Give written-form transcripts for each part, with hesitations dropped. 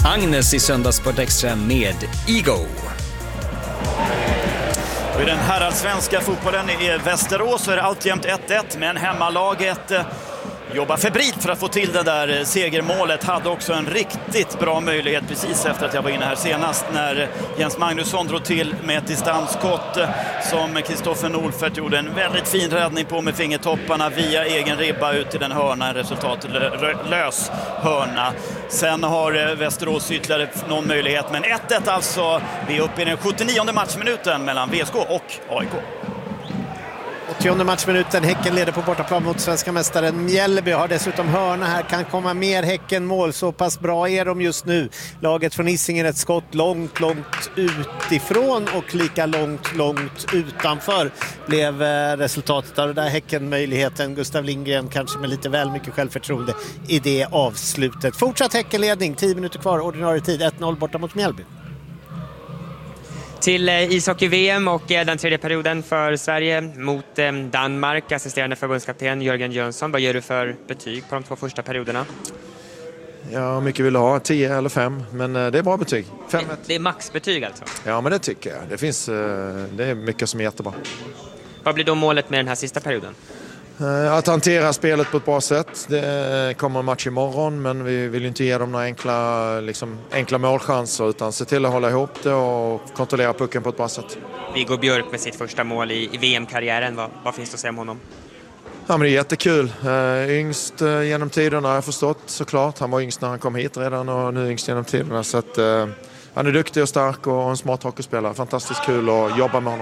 Agnes i Söndagssport Extra med Ego. I den herrallsvenska fotbollen i Västerås så är det alltjämt 1-1, men hemmalaget jobbar febrilt för att få till det där segermålet. Hade också en riktigt bra möjlighet precis efter att jag var inne här senast när Jens Magnusson drog till med ett distansskott som Kristoffer Nordfeldt gjorde en väldigt fin räddning på med fingertopparna via egen ribba ut till den hörna, en resultatlös hörna. Sen har Västerås ytterligare någon möjlighet, men 1-1 alltså. Vi är uppe i den 79:e matchminuten mellan VSK och AIK. 80:e matchminuten, Häcken leder på bortaplan mot svenska mästaren Mjällby. Har dessutom hörna här, kan komma mer Häcken-mål. Så pass bra är de just nu. Laget från Hisingen ett skott långt utifrån och lika långt utanför blev resultatet av det där Häcken-möjligheten. Gustav Lindgren kanske med lite väl mycket självförtroende i det avslutet. Fortsatt Häckenledning, 10 minuter kvar, ordinarie tid, 1-0 borta mot Mjällby. Till ishockey-VM och den tredje perioden för Sverige mot Danmark. Assisterande förbundskapten Jörgen Jönsson. Vad ger du för betyg på de 2 första perioderna? Ja, mycket vill du ha? 10 eller 5, men det är bra betyg. 5-1. Det är maxbetyg alltså? Ja, men det tycker jag. Det är mycket som är jättebra. Vad blir då målet med den här sista perioden? Att hantera spelet på ett bra sätt. Det kommer en match imorgon, men vi vill inte ge dem några enkla målchanser utan se till att hålla ihop det och kontrollera pucken på ett bra sätt. Viggo Björk med sitt första mål i VM-karriären. Vad finns det att säga om honom? Ja, men det är jättekul. Yngst genom tiderna har jag förstått såklart. Han var yngst när han kom hit redan och nu yngst genom tiderna. Så att, han är duktig och stark och en smart hockeyspelare. Fantastiskt kul att jobba med honom.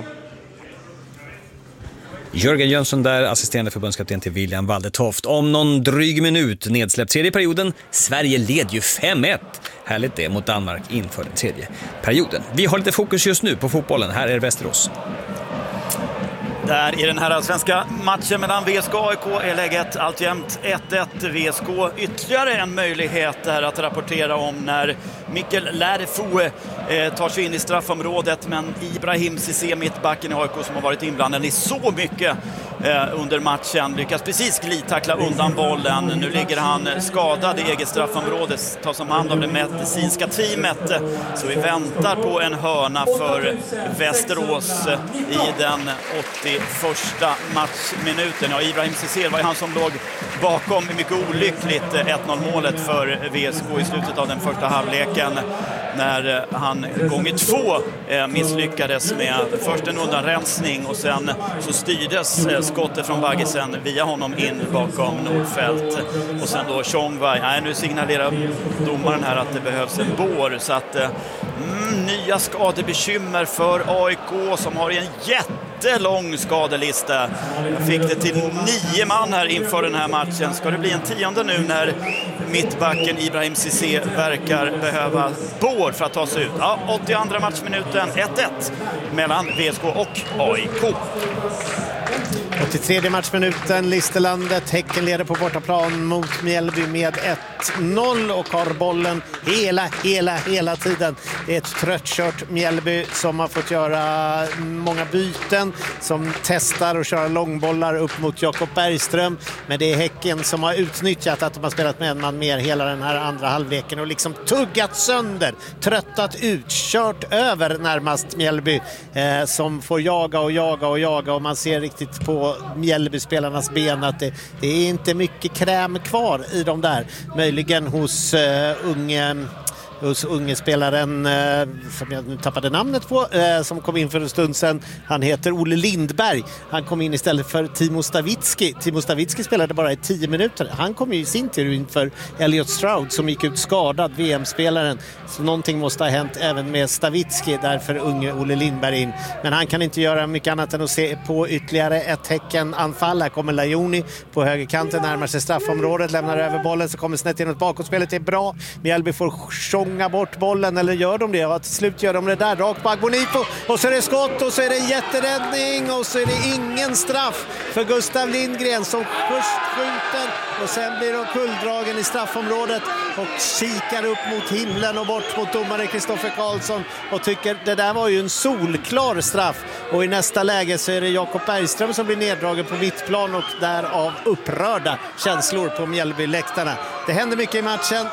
Jörgen Jönsson där, assisterande förbundskapten till William Waldetoft. Om någon dryg minut nedsläppt tredje perioden. Sverige led ju 5-1. Härligt det mot Danmark inför den tredje perioden. Vi har lite fokus just nu på fotbollen. Här är Västerås. Där i den här svenska matchen mellan VSK och AIK är läget alltjämt 1-1. VSK ytterligare en möjlighet där att rapportera om när Mikkel Lärfo tar sig in i straffområdet, men Ibrahim Cissé, mittbacken i AIK som har varit inblandad i så mycket under matchen, lyckas precis glidtackla undan bollen. Nu ligger han skadad i eget straffområde, tas om hand av det medicinska teamet, så vi väntar på en hörna för Västerås i den 81:a matchminuten. Ja, Ibrahim Cissé var han som låg bakom mycket olyckligt 1-0-målet för VSK i slutet av den första halvleken när han gånger 2 misslyckades med först en undanrensning och sen så styrdes skottet från Baggesen via honom in bakom Nordfeldt och sen då Tjongvaj. Nu signalerar domaren här att det behövs en bår, så att nya skadebekymmer för AIK som har en jättelång skadelista. Jag fick det till 9 man här inför den här matchen. Ska det bli en 10:e nu när mittbacken Ibrahim Cissé verkar behöva bår för att ta sig ut? Ja, 82:a matchminuten, 1-1 mellan VSK och AIK. 83:e matchminuten, Listerlandet. Häcken leder på bortaplan mot Mjällby med 1-0 och har bollen hela tiden. Det är ett tröttkört Mjällby som har fått göra många byten, som testar och köra långbollar upp mot Jakob Bergström. Men det är Häcken som har utnyttjat att de har spelat med en man mer hela den här andra halvleken och liksom tuggat sönder, tröttat ut, kört över närmast Mjällby som får jaga och man ser riktigt på Mjällby-spelarnas ben att det är inte mycket kräm kvar i dem där. Möjligen hos unge spelaren som jag nu tappade namnet på, som kom in för en stund sedan. Han heter Olle Lindberg. Han kom in istället för Timo Stavicki. Timo Stavicki spelade bara i 10 minuter. Han kom ju i sin tur in för Elliot Stroud som gick ut skadad, VM-spelaren. Så någonting måste ha hänt även med Stavicki, därför unge Olle Lindberg in. Men han kan inte göra mycket annat än att se på ytterligare ett Häcken-anfall. Här kommer Lajoni på högerkanten, närmar sig straffområdet, lämnar över bollen, så kommer snett inåt bakåtspelet. Det är bra. Mjällby får sjunga bort bollen, eller gör de det? Ja, till slut gör de det där, rakt på Agbonito, och så är det skott och så är det jätteräddning och så är det ingen straff för Gustav Lindgren som först skjuter och sen blir de kulldragen i straffområdet och kikar upp mot himlen och bort mot domare Kristoffer Karlsson och tycker det där var ju en solklar straff, och i nästa läge så är det Jakob Bergström som blir neddragen på mittplan och därav upprörda känslor på Mjällby-läktarna. Det händer mycket i matchen,